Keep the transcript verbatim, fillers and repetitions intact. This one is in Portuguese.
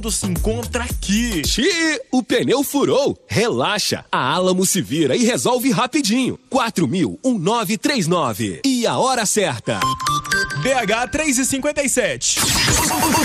se encontra aqui. Xiii, o pneu furou. Relaxa, a Alamo se vira e resolve rapidinho. quatro mil, nove três nove. E a hora certa. B H três e cinquenta e sete.